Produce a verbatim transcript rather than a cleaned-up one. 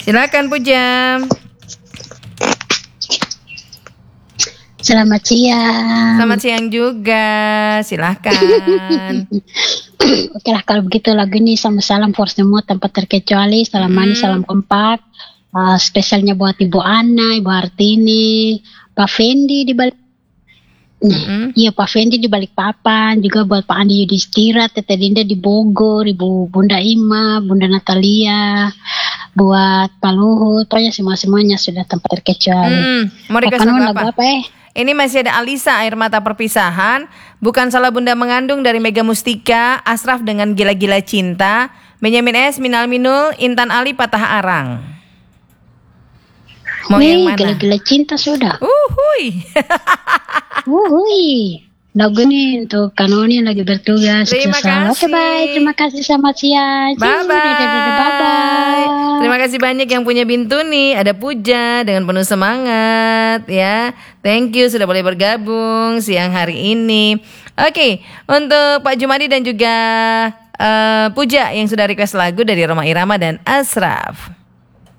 Silakan Puja. Selamat siang. Selamat siang juga. Silahkan. Oke lah kalau begitu lagu ini sama salam for semua tanpa terkecuali. Salam Mm. manis, salam kompak. Uh, spesialnya buat Ibu Ana, Ibu Hartini, Pak Fendi di balik. Mm-mm. Iya Pak Fendi di balik papan, juga buat Pak Andi Yudhistira, Tete Dinda di Bogor, Ibu Bunda Ima, Bunda Natalia, buat Pak Luhut, pokoknya semua-semuanya sudah tanpa terkecuali. Mm. Mau request Kapan lagu lagu apa? apa eh? Ini masih ada Alisa, Air Mata Perpisahan, Bukan Salah Bunda Mengandung dari Mega Mustika, Ashraf dengan Gila-Gila Cinta, Benyamin S, Minal Minul, Intan Ali Patah Arang. Mau Wih, yang mana? Gila-Gila Cinta sudah. Uhuy. Wuhui, lagu ini untuk Kanoni yang lagi bertugas. Terima Selalu. Oke kasih. bye, terima kasih selamat siang. Bye bye. Bye. Terima kasih banyak yang punya Bintuni. Ada Puja dengan penuh semangat ya. Thank you sudah boleh bergabung siang hari ini. Oke, untuk Pak Jumadi dan juga uh, Puja yang sudah request lagu dari Roma Irama dan Ashraf.